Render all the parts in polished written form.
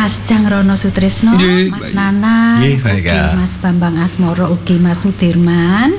Mas Jangrono Sutrisno, Mas Nana, Mas Bambang Asmoro, ugi Mas Sudirman.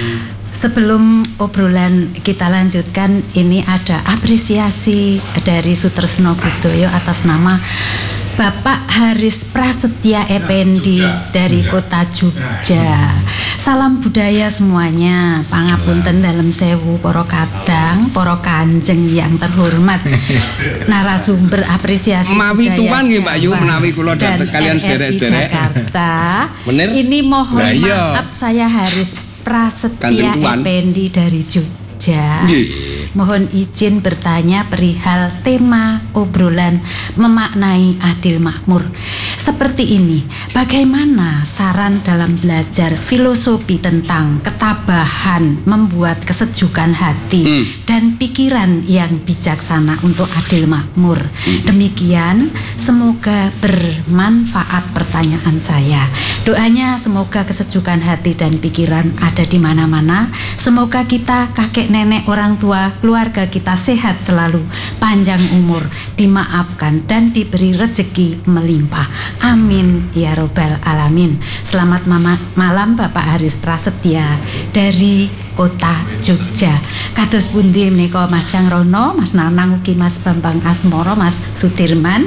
Sebelum obrolan kita lanjutkan, ini ada apresiasi dari Sutrisno Budoyo atas nama Bapak Haris Prasetya Effendi dari Kota Jogja. Salam budaya semuanya. Pangapunten dalem sewu para kadang, para kanjeng yang terhormat. Narasumber apresiasi mawi budaya tuan nggih Mbak Yu menawi kula dateng kalian sederek-sederek. Jakarta. Ini mohon maaf, saya Haris Prasetya Effendi dari Jogja. Mohon izin bertanya perihal tema obrolan memaknai adil makmur. Seperti ini, bagaimana saran dalam belajar filosofi tentang ketabahan membuat kesejukan hati dan pikiran yang bijaksana untuk adil makmur. Demikian, semoga bermanfaat pertanyaan saya. Doanya semoga kesejukan hati dan pikiran ada di mana-mana. Semoga kita, kakek nenek, orang tua, keluarga kita sehat selalu, panjang umur, dimaafkan dan diberi rezeki melimpah. Amin ya robbal alamin. Selamat malam Bapak Haris Prasetya dari Kota Jogja. Kados pundi menika Mas Jangrono, Mas Nanang ugi Mas Bambang Asmoro, Mas Sudirman.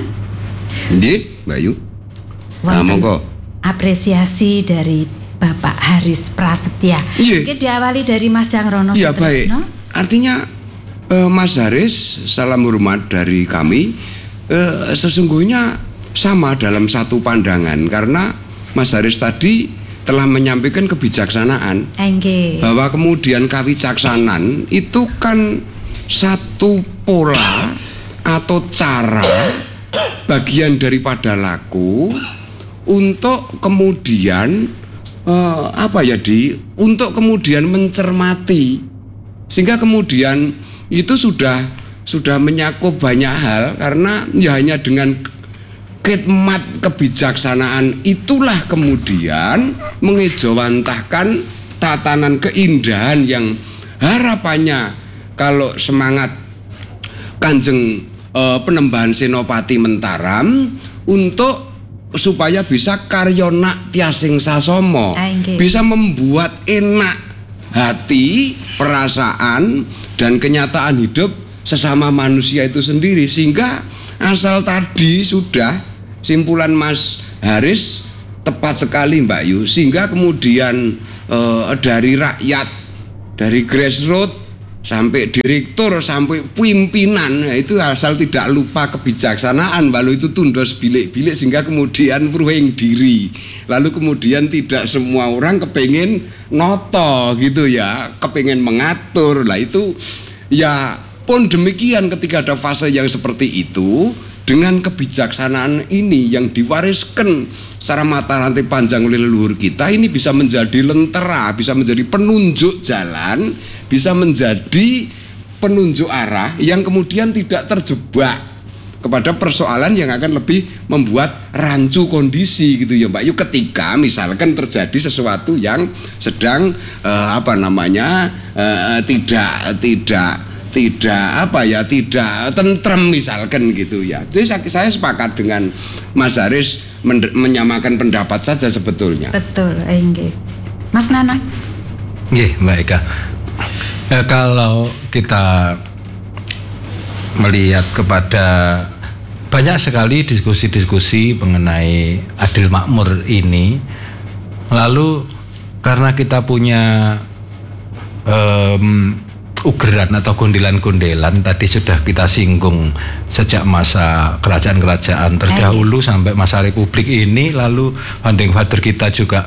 Nggih, Mbak Yu. Monggo. Apresiasi dari Bapak Haris Prasetya. Mungkin diawali dari Mas Jangrono Sutrisno. Baik. Artinya Mas Haris, salam hormat dari kami. Sesungguhnya sama dalam satu pandangan, karena Mas Haris tadi telah menyampaikan kebijaksanaan. Bahwa kemudian kawicaksanan itu kan satu pola atau cara bagian daripada laku untuk kemudian untuk kemudian mencermati, sehingga kemudian itu sudah menyakup banyak hal, karena ya hanya dengan khidmat kebijaksanaan itulah kemudian mengejawantahkan tatanan keindahan yang harapannya kalau semangat Kanjeng Penembahan Senopati Mentaram untuk supaya bisa karyona tiasing sasomo, bisa membuat enak hati, perasaan dan kenyataan hidup sesama manusia itu sendiri. Sehingga asal tadi sudah simpulan Mas Haris tepat sekali Mbak Yu, sehingga kemudian dari rakyat, dari grassroots sampai direktur sampai pimpinan, itu asal tidak lupa kebijaksanaan, lalu itu tundos bilik-bilik sehingga kemudian pruhing diri, lalu kemudian tidak semua orang kepengen noto gitu ya, kepengen mengatur lah itu ya. Pun demikian ketika ada fase yang seperti itu, dengan kebijaksanaan ini yang diwariskan secara mata rantai panjang oleh leluhur kita, ini bisa menjadi lentera, bisa menjadi penunjuk jalan, bisa menjadi penunjuk arah yang kemudian tidak terjebak kepada persoalan yang akan lebih membuat rancu kondisi gitu ya Mbak Yu, ketika misalkan terjadi sesuatu yang sedang tidak tentrem misalkan gitu ya. Jadi saya sepakat dengan Mas Haris menyamakan pendapat saja sebetulnya. Betul, nggih. Mas Nana. Nggih, Mbak Eka. Kalau kita melihat kepada banyak sekali diskusi-diskusi mengenai adil makmur ini, lalu karena kita punya ugeran atau gondelan-gondelan tadi sudah kita singgung sejak masa kerajaan-kerajaan terdahulu sampai masa republik ini, lalu founding father kita juga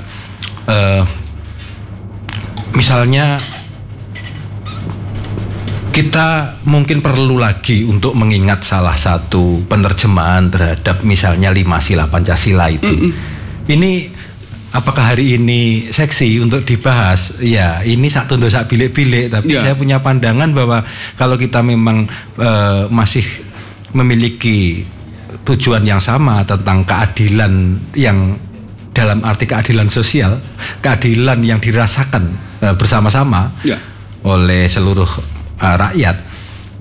misalnya kita mungkin perlu lagi untuk mengingat salah satu penerjemahan terhadap misalnya 5 sila Pancasila itu. Ini apakah hari ini seksi untuk dibahas? Ya, ini sak tondo sak bilik-bilik, tapi saya punya pandangan bahwa kalau kita memang masih memiliki tujuan yang sama tentang keadilan yang dalam arti keadilan sosial, keadilan yang dirasakan bersama-sama oleh seluruh rakyat,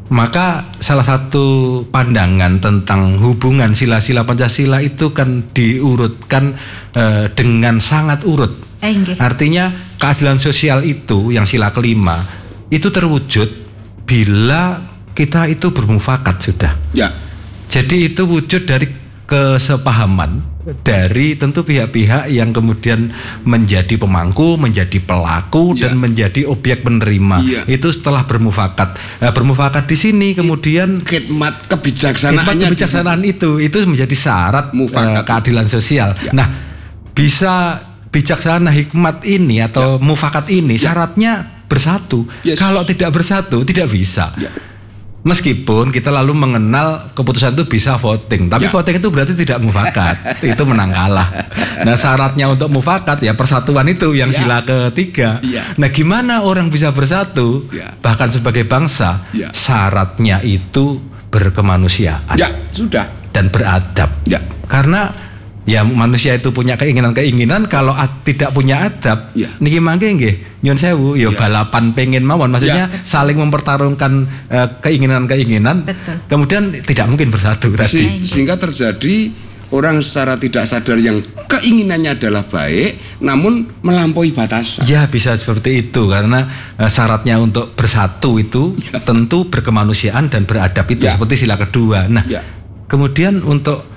Maka salah satu pandangan tentang hubungan sila-sila Pancasila itu kan diurutkan dengan sangat urut. Artinya keadilan sosial itu yang sila kelima itu terwujud bila kita itu bermufakat sudah. Ya. Jadi itu wujud dari kesepahaman dari tentu pihak-pihak yang kemudian menjadi pemangku, menjadi pelaku dan menjadi objek penerima. Itu setelah bermufakat. Bermufakat di sini kemudian khidmat kebijaksanaan itu menjadi syarat keadilan sosial. Nah, bisa bijaksana hikmat ini atau mufakat ini syaratnya bersatu. Kalau tidak bersatu tidak bisa. Meskipun kita lalu mengenal keputusan itu bisa voting, tapi voting itu berarti tidak mufakat, itu menang kalah. Nah, syaratnya untuk mufakat ya persatuan itu yang sila ketiga. Nah, gimana orang bisa bersatu bahkan sebagai bangsa? Syaratnya itu berkemanusiaan. Sudah. Dan beradab. Karena ya manusia itu punya keinginan-keinginan, kalau tidak punya adab niki mangke nggih nyun sewu ya balapan pengen mawon, maksudnya saling mempertarungkan keinginan-keinginan. Kemudian tidak mungkin bersatu tadi. Sehingga terjadi orang secara tidak sadar yang keinginannya adalah baik namun melampaui batasan. Ya, bisa seperti itu karena syaratnya untuk bersatu itu tentu berkemanusiaan dan beradab itu seperti sila kedua. Nah, kemudian untuk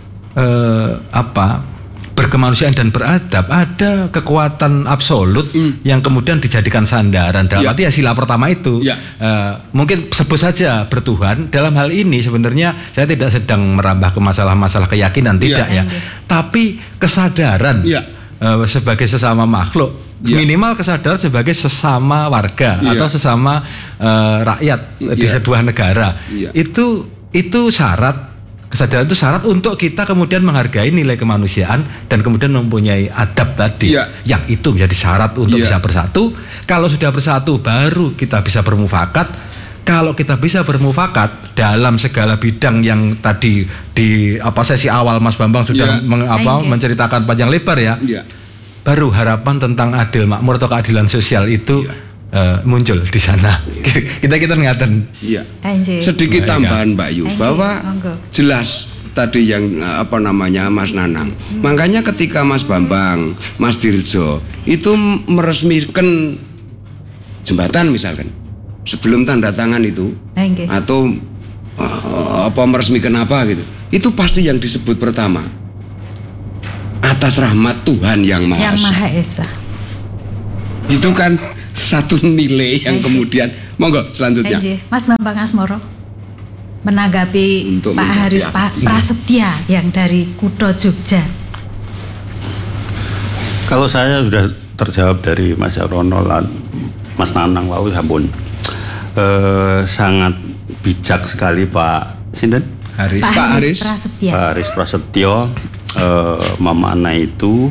berkemanusiaan dan beradab ada kekuatan absolut yang kemudian dijadikan sandaran dalam arti sila pertama itu. Mungkin sebut saja bertuhan. Dalam hal ini sebenarnya saya tidak sedang merambah ke masalah-masalah keyakinan, tidak tapi kesadaran sebagai sesama makhluk, minimal kesadaran sebagai sesama warga atau sesama rakyat di sebuah negara. Itu syarat. Kesadaran itu syarat untuk kita kemudian menghargai nilai kemanusiaan dan kemudian mempunyai adab tadi. Yang itu menjadi syarat untuk bisa bersatu. Kalau sudah bersatu baru kita bisa bermufakat. Kalau kita bisa bermufakat dalam segala bidang yang tadi di sesi awal Mas Bambang sudah menceritakan panjang lebar baru harapan tentang adil makmur atau keadilan sosial itu muncul di sana. Kita ngaten. Sedikit tambahan Mbak Yu bahwa jelas tadi yang Mas Nanang. Makanya ketika Mas Bambang, Mas Dirjo itu meresmikan jembatan misalkan sebelum tanda tangan itu atau meresmikan apa gitu, itu pasti yang disebut pertama atas rahmat Tuhan yang Maha Esa. Itu kan satu nilai yang kemudian monggo selanjutnya Mas Bambang Asmoro menanggapi Pak Haris Prasetya yang dari Kuto Jogja. Kalau saya sudah terjawab dari Mas Rono, Mas Nanang wau sampun sangat bijak sekali Pak Sinten Pak Haris Prasetya. Pak Haris Prasetya memaknai itu.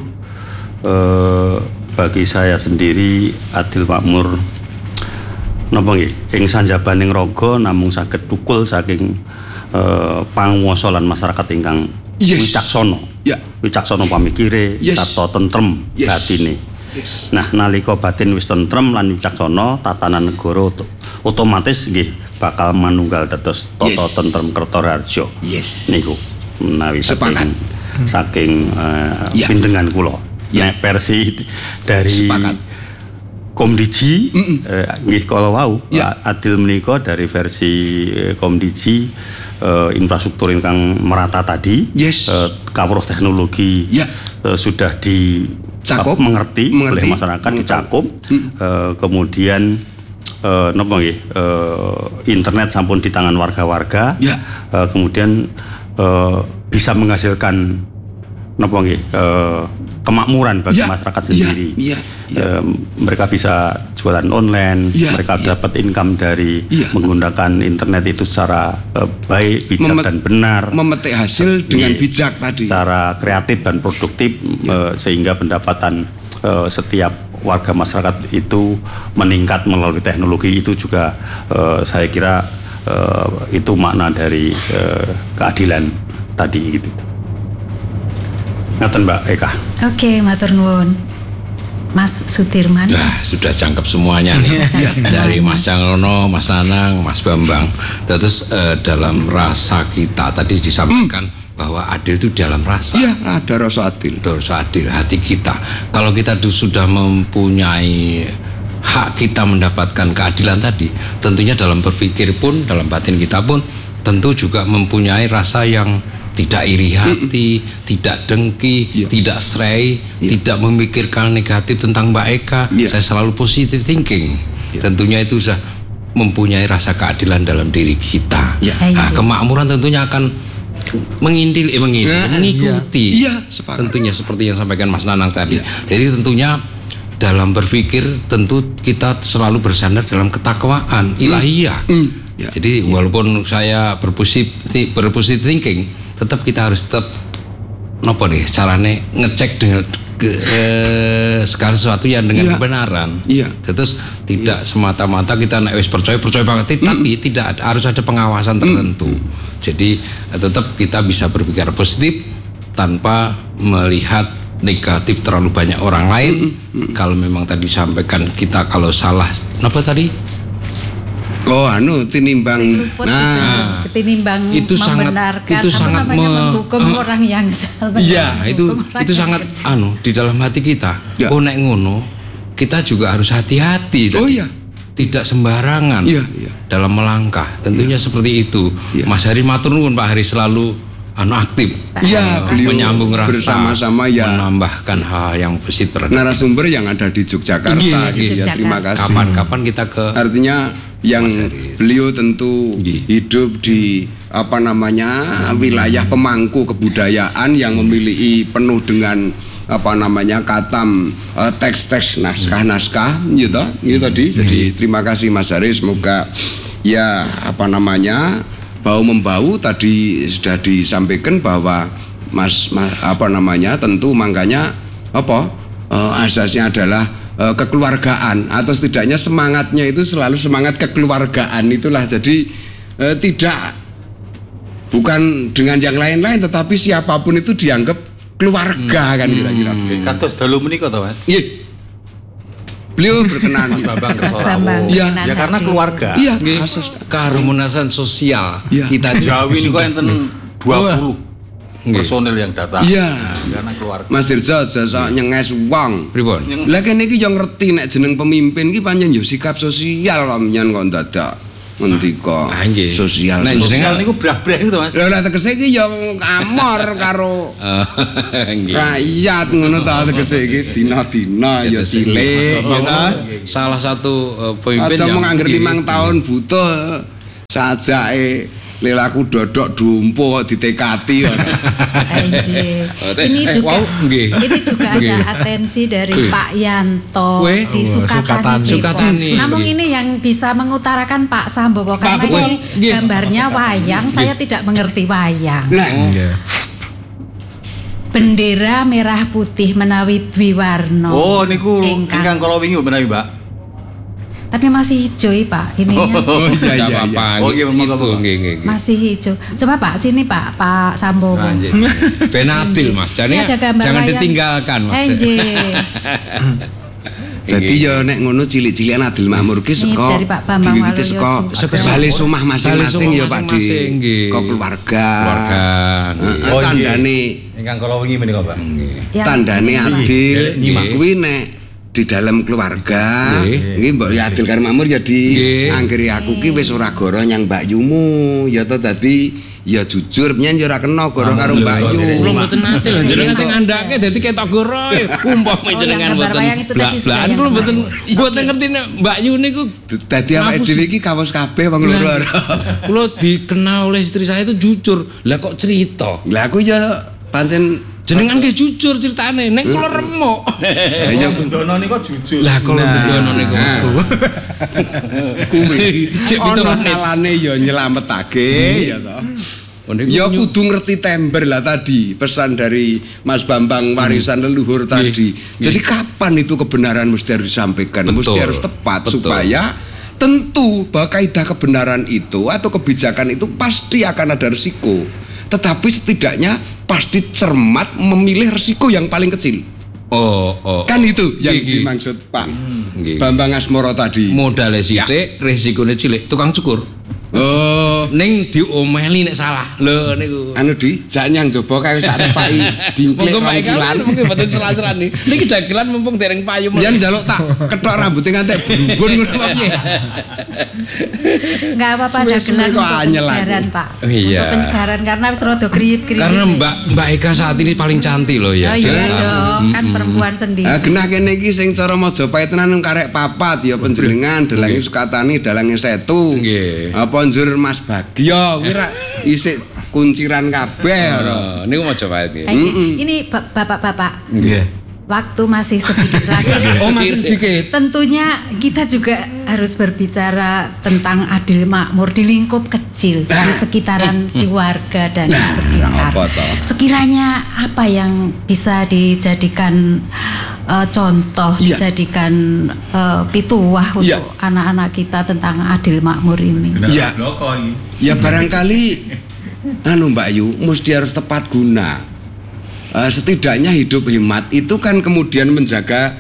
Bagi saya sendiri adil makmur napa nggih ing sanjabaning raga namung saged tukul saking panguwasa lan masyarakat ingkang wicaksana. Wicaksana pamikire sarta tentrem batine. Nah, nalika batin wis tentrem lan wicaksana, tatanan negara otomatis nggih bakal manunggal dados tata tentrem Kertaharja. Niku menawi saking pindengan kula. Nek versi dari Komdiji nggih kala wau adil menika dari versi Komdiji infrastruktur ingkang merata tadi kawruh teknologi sudah dicakup mengerti oleh masyarakat dicakup kemudian napa nggih internet sampun di tangan warga-warga kemudian bisa menghasilkan napa nggih kemakmuran bagi masyarakat sendiri. Mereka bisa jualan online, mereka dapat income dari menggunakan internet itu secara baik, bijak dan benar. Memetik hasil dengan bijak tadi. Secara kreatif dan produktif sehingga pendapatan setiap warga masyarakat itu meningkat melalui teknologi itu juga saya kira itu makna dari keadilan tadi gitu. Ngaten Mbak Eka. Oke, matur nuwun. Mas Sudirman. Nah, sudah jangkep semuanya nih. Dari Mas Canglono, Mas Nanang, Mas Bambang. Terus dalam rasa kita tadi disampaikan bahwa adil itu dalam rasa. Iya, ada rasa adil. Rasa adil hati kita. Kalau kita sudah mempunyai hak kita mendapatkan keadilan tadi, tentunya dalam berpikir pun, dalam batin kita pun tentu juga mempunyai rasa yang tidak iri hati, tidak dengki, tidak serai, tidak memikirkan negatif tentang Mbak Eka. Saya selalu positive thinking. Tentunya itu sudah mempunyai rasa keadilan dalam diri kita. Nah, kemakmuran tentunya akan mengikuti. Tentunya seperti yang sampaikan Mas Nanang tadi. Jadi tentunya dalam berpikir tentu kita selalu bersandar dalam ketakwaan ilahiyah. Jadi walaupun saya berpositif thinking, tetap kita harus tetap carane ngecek dengan segala sesuatu yang dengan kebenaran. Terus tidak semata-mata kita percaya banget, tapi tidak harus ada pengawasan tertentu. Jadi tetap kita bisa berpikir positif tanpa melihat negatif terlalu banyak orang lain. Kalau memang tadi sampaikan kita kalau salah tinimbang. Tinimbang itu sangat menghukum orang yang salah. Itu sangat di dalam hati kita. Nek ngono, kita juga harus hati-hati. Tidak sembarangan dalam melangkah. Tentunya seperti itu. Mas Hari matur nuwun, Pak Hari selalu aktif. Beliau menyambung rasa bersama-sama menambahkan hal yang positif. Narasumber yang ada di Yogyakarta. Terima kasih. Kapan-kapan kita ke artinya yang beliau tentu hidup di wilayah pemangku kebudayaan yang memiliki penuh dengan katam teks-teks naskah-naskah gitu tadi. Jadi terima kasih Mas Haris, semoga bau membau tadi sudah disampaikan bahwa tentu makanya asasnya adalah kekeluargaan, atau setidaknya semangatnya itu selalu semangat kekeluargaan itulah. Jadi bukan dengan yang lain-lain, tetapi siapapun itu dianggap keluarga kan kira-kira. Kados dalu menika to, Mas? Beliau berkenan ya karena keluarga. Keharmonisan sosial kita Jawi niku enten 20 personil yang datang. Karena keluarga. Mas Dirjo jasa nyenges wong. Pripun? Lah kene iki yo ngerti nek jeneng pemimpin iki pancen yo sikap sosial kok menyan kok dadak ngendika sosial. Nek jenengan niku brah-brah niku to, Mas. Lah tegese iki yo amor karo rakyat ngono ta tegese iki dina-dina yo cilik gitu. Salah satu pemimpin yang nganggur 5 tahun butuh sajake lelaku dodok dumpo ditekati. Ini juga ada atensi dari Pak Yanto di Sukatani. Namun ini yang bisa mengutarakan Pak Sambowo, karena ini gambarnya wayang, saya tidak mengerti wayang. Bendera merah putih menawi dwiwarna. Oh niku ingkang kala wingi menawi, Mbak. Tapi masih hijau Pak ininya. Masih hijau. Coba Pak sini Pak Sambowo. Benatil Mas, jangan ditinggalkan Mas. Jadi ya nek ngono cilik-cilikan adil makmur ki saka diwiwiti saka bali omah masing-masing ya Pak di keluarga. Tandane ingkang kala wingi menika Pak. Tandane adil kuwi nek di dalam keluarga nggih mbok ya adil karo makmur ya anggere aku ki wis ora goro nyang Mbak Yumu ya to dadi ya jujur nyen ya ora kena goro karo Mbak Yu. Kula mboten nate lho jenengan sing andake dadi ketok goro umpama jenengan mboten blak-blakan kula mboten ngerti nek Mbak Yu niku dadi awake dhewe iki kawos kabeh wong loro. Kula dikenal oleh istri saya itu jujur. Lah kok cerita? Lah aku ya pancen jenengan ki jujur ceritane, nek kula remuk. Ya Dono niku jujur. Lah kula Dono niku. Kuwi ono kalane ya nyelametake ya to. Ya kudu ngerti tember lah tadi, pesan dari Mas Bambang warisan leluhur tadi. Jadi kapan itu kebenaran mesti harus disampaikan, mesti harus tepat supaya tentu bahwa kaidah kebenaran itu atau kebijakan itu pasti akan ada risiko. Tetapi setidaknya pasti cermat memilih resiko yang paling kecil. Kan itu yang dimaksud Pak Bambang Asmoro tadi. Modalnya sithik, resikonya cilik, tukang cukur. Ning diomeli nek salah. Lho niku. Anu jak nyang jaba kae wis arep pai dingklek rongkilan. Mungkin mboten selan-selan iki. Niki dagelan mumpung dereng payu. Yen njaluk tak kethok rambute ngantek bumbun ngono piye. Enggak apa-apa dagelan untuk penyegaran, Pak. Untuk penyegaran karena wis rada kriyip-kriyip. Karena Mbak Eka saat ini paling cantik loh ya. Oh iya dong, kan perempuan sendiri. Genah kene iki sing cara Majapahit tenan karek papat ya panjenengan dalange Sukatani, dalange Setu. Nggih. Apa njur Mas Bagio kuwi ra isik kunciran kabeh ora. Niku Majapahit nggih. Ini Bapak-bapak. Nggih. Waktu masih sedikit lagi. Masih sedikit. Tentunya kita juga harus berbicara tentang adil makmur di lingkup kecil, di sekitaran keluarga dan sekitar. Sekiranya apa yang bisa dijadikan contoh, dijadikan pituah untuk anak-anak kita tentang adil makmur ini? Ya barangkali Mbak Yu mesti harus tepat guna. Setidaknya hidup hemat itu kan kemudian menjaga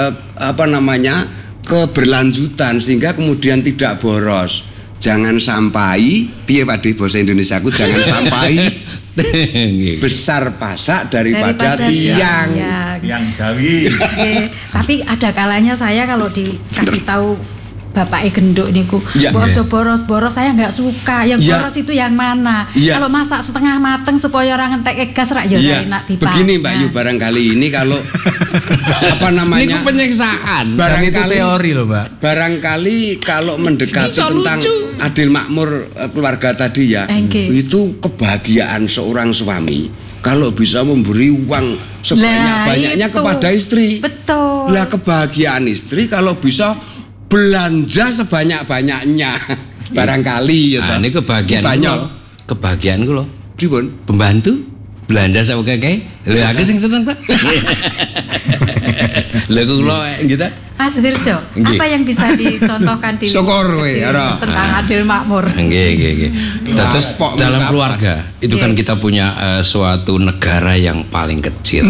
keberlanjutan sehingga kemudian tidak boros. Jangan sampai piye Pakde bahasa Indonesiaku jangan sampai besar pasak daripada tiang Jawi. Tapi ada kalanya saya kalau dikasih tahu Bapak genduk niku, bojo boros-boros saya nggak suka. Yang boros itu yang mana? Kalau masak setengah mateng supaya orang ngentek gas rak ya enak dipakai. Begini Mbak Yu, barangkali ini kalau Niku penyiksaan. Barangkali teori loh, Mbak. Barangkali kalau mendekati tentang adil makmur keluarga tadi ya, itu kebahagiaan seorang suami kalau bisa memberi uang sebanyak-banyaknya kepada istri. Betul. Lah kebahagiaan istri kalau bisa belanja sebanyak-banyaknya barangkali ya ini kebahagiaan ku lho pripun pembantu belanja sak akeh lho aku sing seneng ta lha kula gitu Mas Dirjo apa yang bisa dicontohkan di tentang adil makmur nggih terus dalam keluarga itu kan kita punya suatu negara yang paling kecil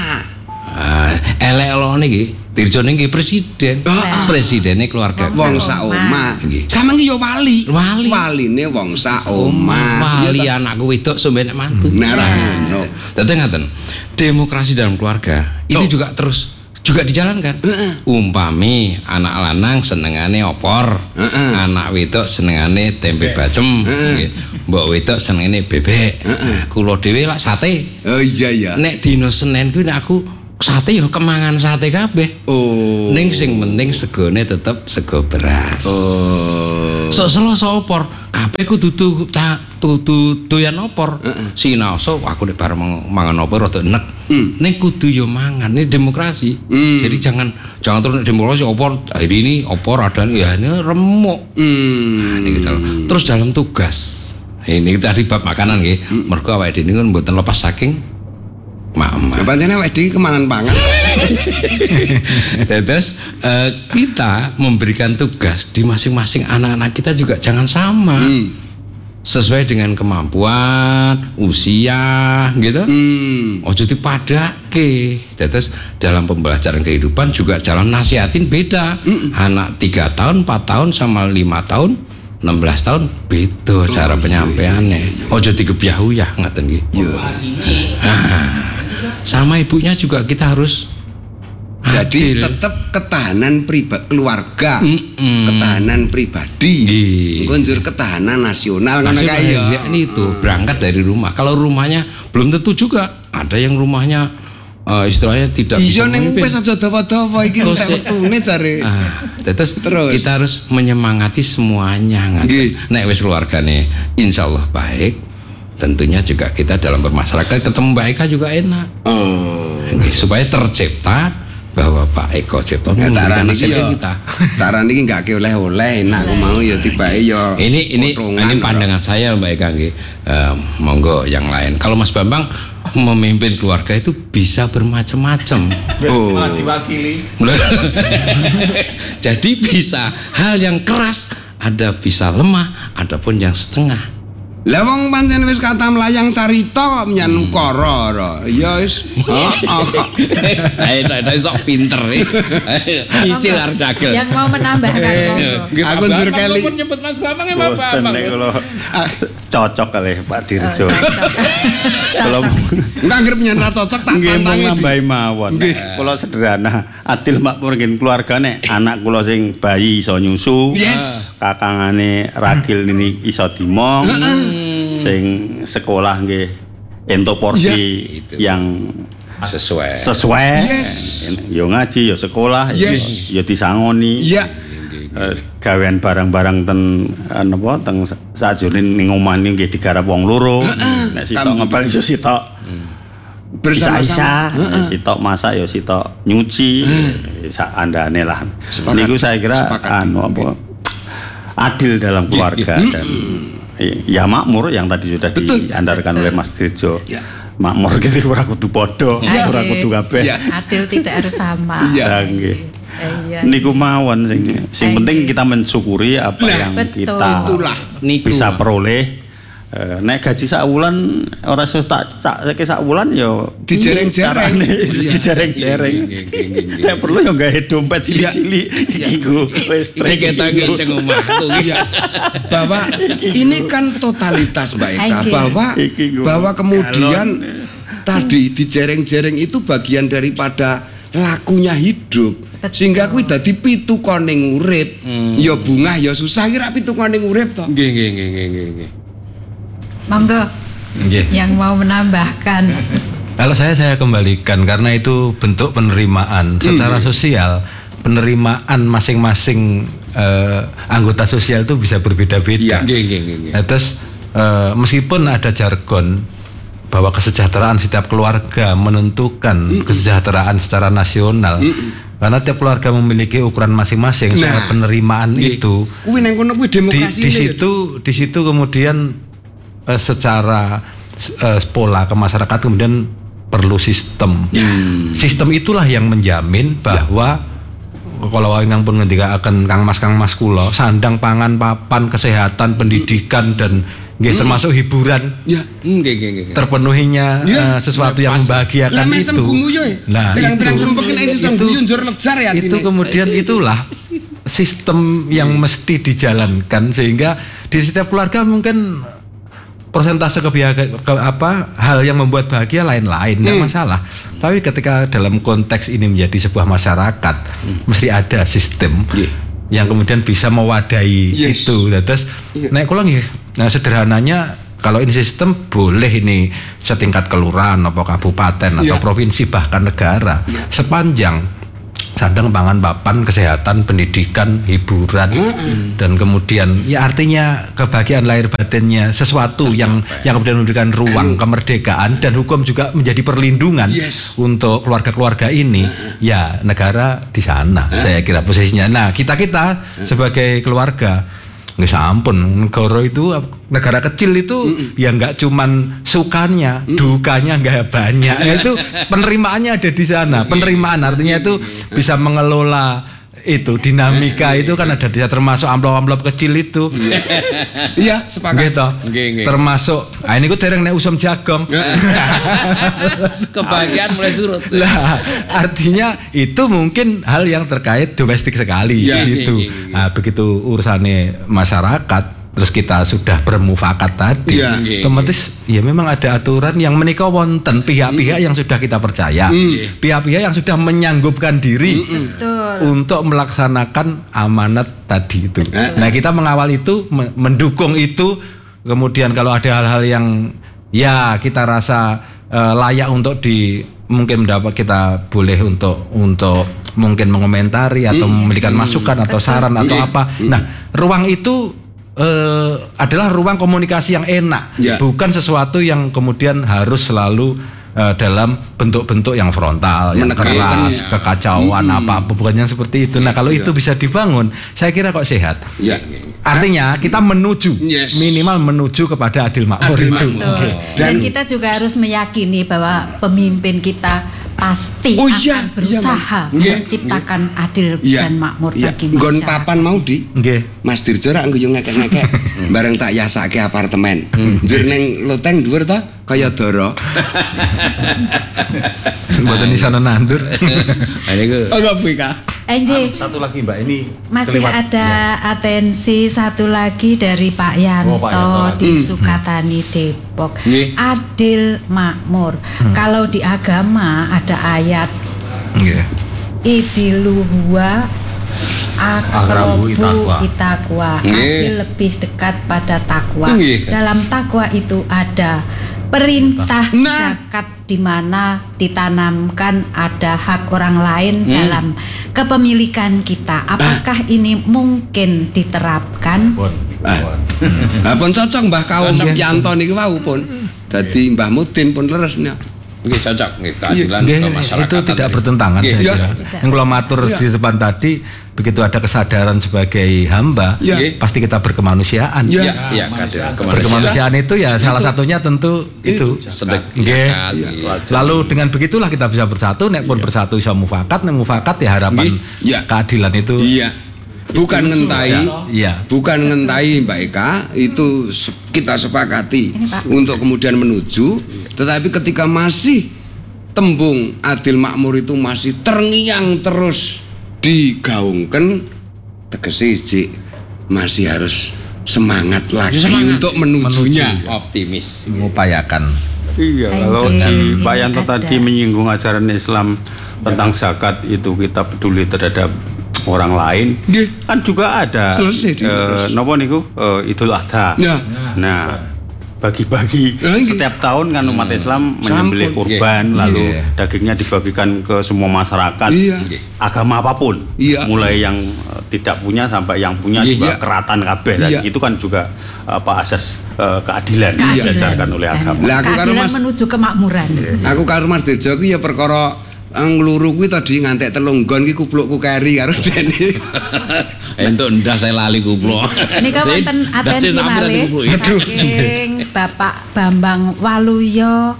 elek lho niki Dirjo niki presiden. Presidene keluarga wong sak omah. Sampeyan ya wali. Waline wong sak omah. Wali anakku wedok sombenek mantu. Nah, ngono. Dadi ngaten. Demokrasi dalam keluarga itu juga terus dijalankan. Umpami anak lanang senengane opor, anak wedok senengane tempe bacem, mbok wedok senengane bebek. Kula dhewe lak sate. Oh iya. Nek dina Senin kuwi nek aku sate ya kemangan sate kabeh. Ning sing penting segone tetep sego beras. Sok Selasa opor, kabeh kudu doyan opor. Sinaoso aku nek bareng mangan opor rada enek. Ning kudu ya mangan, ini demokrasi. Jadi jangan terus demokrasi opor hari ini opor ada ya ini remuk. Terus dalam tugas. Ini tadi bab makanan nggih. Mergo awake dhewe niku mboten lepas saking pancen awake dhewe kemanan pangan. Terus kita memberikan tugas di masing-masing anak-anak kita juga jangan sama. Sesuai dengan kemampuan, usia gitu. Ojo dipadake. Terus dalam pembelajaran kehidupan juga jalan nasihatin beda. Anak 3 tahun, 4 tahun sama 5 tahun 16 tahun beda cara penyampaiannya. Ojo digebyah-uyah ngaten nggih. Sama ibunya juga kita harus jadi tetap ketahanan keluarga, ketahanan pribadi, njur ketahanan nasional ngono kae ya. Ini itu berangkat dari rumah. Kalau rumahnya belum tentu juga. Ada yang rumahnya istilahnya tidak bisa memimpin. Iya ning wis aja dawa-dawa iki entek wektune jare. Terus kita harus menyemangati semuanya. Nek wis keluargane insyaallah baik, tentunya juga kita dalam bermasyarakat ketemu Mbak Eka juga enak. Supaya tercipta bahwa Pak Eko Cipto memberikan nasihat kita. Taran iki enggak oleh-oleh enak aku mau ya tibake ya. Ini pandangan saya Mbak Eka nggih. Monggo yang lain. Kalau Mas Bambang memimpin keluarga itu bisa bermacam-macam. Diwakili. Jadi bisa hal yang keras, ada bisa lemah, ada pun yang setengah. Lah wong pancen wis kata melayang carita kok menyan ukara ora. Ya wis. Ayo sok pinter iki. Icil arep dagel. Yang mau menambahkan monggo. Aku njur keli. Pun nyebut Mas Bambang ya Bapak. Kalau cocok kali Pak Dirjo. Kalau enggak ngrep nyen ra cocok tak nggih tantangi. nambahi mawon. Kula sederhana, adil makmur nggih keluargane anak kula sing bayi iso nyusu. Yes. Kakangane ragil ini iso dimong. Sing sekolah nggih entuk porsi yang sesuai. Yes. Yo ngaji, yo sekolah, Yes. yo disangoni. Iya. Gawean barang-barang ten napa teng sajroné ning omah nggih digarap wong loro. Nek sitok ngepel iso sitok Bersama-sama. sitok masak ya sitok nyuci sak andane lah. Sepakat. Niku saya kira adil dalam keluarga dan ya makmur yang tadi sudah diandarkan oleh Mas Dirjo. Ya. Makmur gitu ora kudu padha, ora kudu kabeh. Ya. Adil tidak harus sama. Iya. Nggih. Iya. Niku mawon sing penting kita mensyukuri apa yang betul. kita Itulah. bisa peroleh. Nek gaji sak wulan ora sus tak sak wulan ya Dijereng-jereng. Dijereng-jereng. Nek perlu ya gawe dompet cilik-cilik iku wis Iki ketok kenceng omahku iki. Bahwa ini kan totalitas Mbak Eka, Oke. bahwa kemudian tadi dijereng-jereng itu bagian daripada lakunya hidup. Sehingga kuwi dadi pitukoning urip. Ya bungah ya susah kira pitukoning urip to. Nggih. Monggo. Nggih. Yang mau menambahkan. Kalau saya kembalikan karena itu bentuk penerimaan secara sosial. Penerimaan masing-masing anggota sosial itu bisa berbeda-beda. Nggih. Nah, terus meskipun ada jargon bahwa kesejahteraan setiap keluarga menentukan kesejahteraan secara nasional, karena tiap keluarga memiliki ukuran masing-masing soal penerimaan itu. Kuwi nang kono kuwi demokrasi. Di situ kemudian secara pola ke masyarakat kemudian perlu sistem. Sistem itulah yang menjamin bahwa kalau ingkang pun ngendika akan Kang Mas kula sandang pangan papan kesehatan pendidikan dan nggih termasuk hiburan. Ya. Nggih. Terpenuhinya sesuatu yang membahagiakan itu. Nah, pirang-pirang sempekin iso guyu njur lejar ya itu kemudian itulah sistem yang mesti dijalankan sehingga di setiap keluarga mungkin persentase hal yang membuat bahagia lain-lain enggak masalah. Tapi ketika dalam konteks ini menjadi sebuah masyarakat mesti ada sistem yang kemudian bisa mewadahi itu. Terus nek kula nggih sederhananya kalau ini sistem boleh ini setingkat kelurahan atau kabupaten atau provinsi bahkan negara sepanjang sandang pangan papan kesehatan pendidikan hiburan dan kemudian ya artinya kebahagiaan lahir batinnya sesuatu yang kemudian memberikan ruang kemerdekaan dan hukum juga menjadi perlindungan untuk keluarga-keluarga ini ya negara di sana saya kira posisinya. Nah kita sebagai keluarga nggak sampun negara itu negara kecil itu ya nggak cuman sukanya dukanya nggak banyak itu penerimaannya ada di sana. Penerimaan artinya itu bisa mengelola itu dinamika itu kan ada dia termasuk amplop-amplop kecil itu. Iya, sepakat. Gitu. Termasuk ini ku dereng nek usum jagong. Kebahagiaan mulai surut. Lah, artinya itu mungkin hal yang terkait domestik sekali di situ. Nah, begitu urusannya masyarakat terus kita sudah bermufakat tadi, otomatis ya memang ada aturan yang menika wonten pihak-pihak yang sudah kita percaya, pihak-pihak yang sudah menyanggupkan diri untuk melaksanakan amanat tadi itu. Nah kita mengawal itu, mendukung itu, kemudian kalau ada hal-hal yang ya kita rasa layak untuk mungkin mendapat kita boleh untuk mungkin mengomentari atau memberikan masukan atau saran atau apa. Nah ruang itu adalah ruang komunikasi yang enak, bukan sesuatu yang kemudian harus selalu dalam bentuk-bentuk yang frontal, yang keras, kekacauan apa bukan yang seperti itu. Nah kalau itu bisa dibangun, saya kira kok sehat. Artinya kita menuju minimal menuju kepada adil makmur itu. Dan kita juga harus meyakini bahwa pemimpin kita pasti akan berusaha menciptakan adil dan makmur bagi masyarakat. Nggon papan mau di. Nggih. Mas Dirjo rak ngguyu ngekek-ngekek. Bareng tak yasake apartemen. Njur ning loteng dhuwur to kaya dara. Mboten iso nandur. Niku. Apa Vika? Enje. Satu lagi Mbak ini Masih ada atensi satu lagi dari Pak Yanto di Sukatani Depok. Adil makmur. Kalau di agama ada ayat idiluhuwa akrabu itakwa. Adil lebih dekat pada takwa. Dalam takwa itu ada perintah zakat di mana ditanamkan ada hak orang lain dalam kepemilikan kita. Apakah ini mungkin diterapkan? Pun cocok Mbah Kaum Yanto niki wau pun. Dadi Mbah Mudin pun leres nya. Nggih cocok nggih keadilan masyarakat. Itu tidak bertentangan saya kira. Yang kalau matur di depan tadi begitu ada kesadaran sebagai hamba, pasti kita berkemanusiaan. Berkemanusiaan itu ya salah satunya tentu itu sedekah. Lalu dengan begitulah kita bisa bersatu. Nek pun bersatu bisa mufakat, nek mufakat ya harapan keadilan itu. Bukan ngentai Mbak Eka, itu kita sepakati untuk kemudian menuju, tetapi ketika masih tembung adil makmur itu masih terngiang terus digaungkan, tegese siji masih harus semangat lagi untuk menujunya, optimis, mengupayakan. Iya, kalau di Pak Yanto tadi menyinggung ajaran Islam tentang zakat itu kita peduli terhadap orang lain, kan juga ada nopo niku Idul Adha. Nah, bagi-bagi setiap tahun kan umat Islam menyembelih kurban, lalu dagingnya dibagikan ke semua masyarakat, agama apapun, mulai yang tidak punya sampai yang punya juga keratan kabeh. Dan itu kan juga asas keadilan diajarkan oleh agama. Keadilan menuju kemakmuran. Aku karo Mas Dirjo ku ya perkara ngluru kuwi tadi ngantek telung gon ki kuplukku keri karo dene. Entuk ndas saya lali kupluk. Nika wonten atensi malih saking Bapak Bambang Waluyo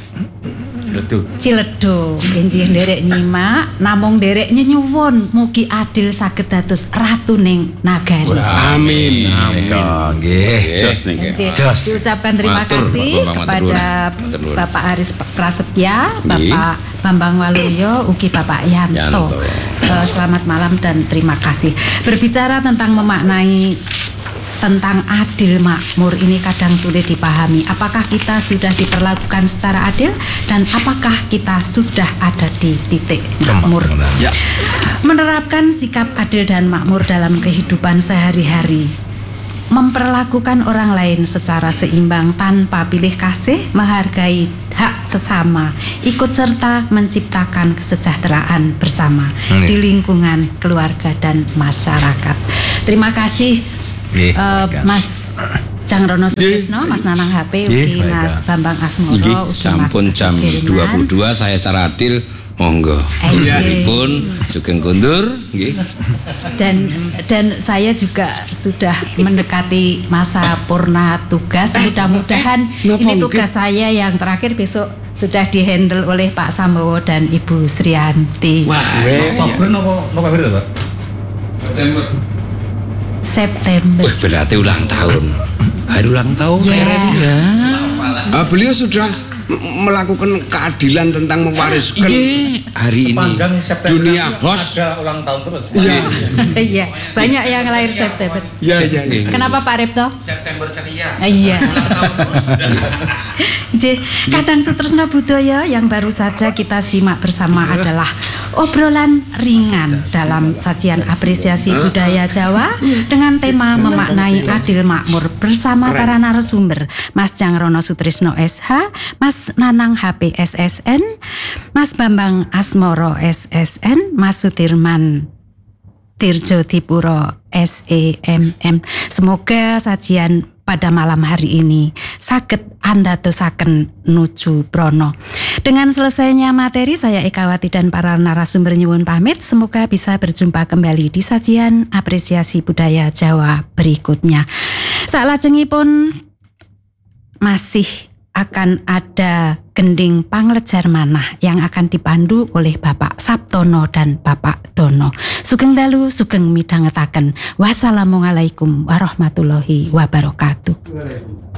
Ciledug. Injih nderek nyimak, namung nderek nyuwun mugi adil saged dados ratu ning nagari. Amin. Nggih. Diucapkan terima kasih kepada Bapak Aris Prasetya, Bapak Bambang Waluyo, ugi Bapak Yanto. Selamat malam dan terima kasih. Berbicara tentang memaknai tentang adil makmur ini kadang sulit dipahami. Apakah kita sudah diperlakukan secara adil dan apakah kita sudah ada di titik makmur? Menerapkan sikap adil dan makmur dalam kehidupan sehari-hari, memperlakukan orang lain secara seimbang tanpa pilih kasih, menghargai hak sesama, ikut serta menciptakan kesejahteraan bersama di lingkungan keluarga dan masyarakat. Terima kasih Mas Cangrono Sutrisno, Mas Nanang HP, ugi Mas Bambang Asmoro, ugi sampun jam 22 saya secara adil monggo. Pun sugeng kundur nggih. Dan saya juga sudah mendekati masa purna tugas. Mudah-mudahan ini tugas saya yang terakhir, besok sudah dihandle oleh Pak Sambowo dan Ibu Srianti. November itu, Pak? September. Berarti ulang tahun. Hari ulang tahun. Beliau sudah melakukan keadilan tentang mewariskan hari ini dunia host ada ulang tahun terus. Iya, banyak yang lahir September. Kenapa Pak Repto? September ceria. Iya. Kadang Sutrisno Budaya yang baru saja kita simak bersama adalah obrolan ringan dalam sajian apresiasi budaya Jawa dengan tema memaknai adil makmur bersama para narasumber Mas Cangrono Sutrisno SH, Mas Nanang HP SSN, Mas Bambang Asmoro SSN, Mas Sudirman Dirjo Dipuro SEMM. Semoga sajian pada malam hari ini saged andadosaken nuju prono. Dengan selesainya materi, saya Ekawati dan para narasumber nyuwun pamit. Semoga bisa berjumpa kembali di sajian apresiasi budaya Jawa berikutnya. Salajengipun masih akan ada gending panglejar manah yang akan dipandu oleh Bapak Sabtono dan Bapak Dono. Sugeng dalu, sugeng midhangetaken. Wassalamualaikum warahmatullahi wabarakatuh.